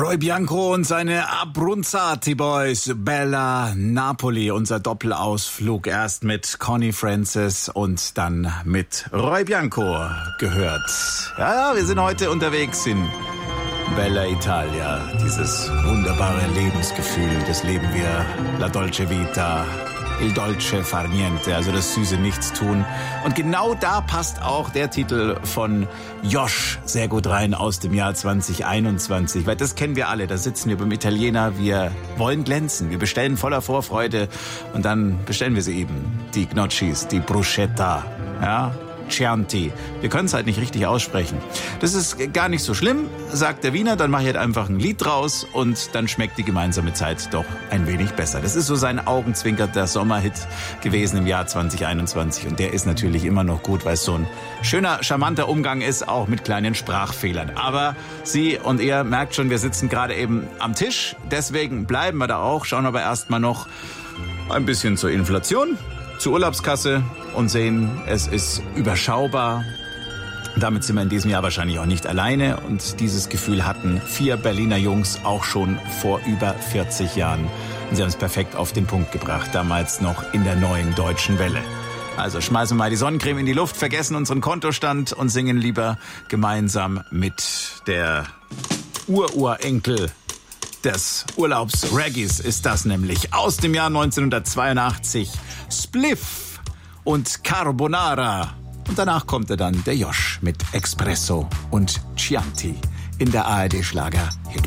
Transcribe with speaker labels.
Speaker 1: Roy Bianco und seine Abruzzati Boys, Bella Napoli, unser Doppelausflug. Erst mit Connie Francis und dann mit Roy Bianco gehört. Ja, wir sind heute unterwegs in Bella Italia. Dieses wunderbare Lebensgefühl, das leben wir. La Dolce Vita, il dolce far niente, also das süße Nichtstun. Und genau da passt auch der Titel von Josh sehr gut rein aus dem Jahr 2021. Weil das kennen wir alle, da sitzen wir beim Italiener, wir wollen glänzen, wir bestellen voller Vorfreude und dann bestellen wir sie eben. Die Gnocchis, die Bruschetta, ja, Chianti. Wir können es halt nicht richtig aussprechen. Das ist gar nicht so schlimm, sagt der Wiener, dann mache ich halt einfach ein Lied draus und dann schmeckt die gemeinsame Zeit doch ein wenig besser. Das ist so sein augenzwinkerter Sommerhit gewesen im Jahr 2021 und der ist natürlich immer noch gut, weil es so ein schöner, charmanter Umgang ist, auch mit kleinen Sprachfehlern. Aber Sie und ihr merkt schon, wir sitzen gerade eben am Tisch, deswegen bleiben wir da auch, schauen aber erstmal noch ein bisschen zur Inflation, zur Urlaubskasse und sehen, es ist überschaubar. Damit sind wir in diesem Jahr wahrscheinlich auch nicht alleine. Und dieses Gefühl hatten 4 Berliner Jungs auch schon vor über 40 Jahren. Und sie haben es perfekt auf den Punkt gebracht, damals noch in der neuen Deutschen Welle. Also schmeißen wir mal die Sonnencreme in die Luft, vergessen unseren Kontostand und singen lieber gemeinsam mit der Ururenkel des Urlaubs-Reggaes ist das nämlich. Aus dem Jahr 1982. Spliff und Carbonara. Und danach kommt dann der Josh mit Espresso und Chianti in der ARD Schlager Hitparade.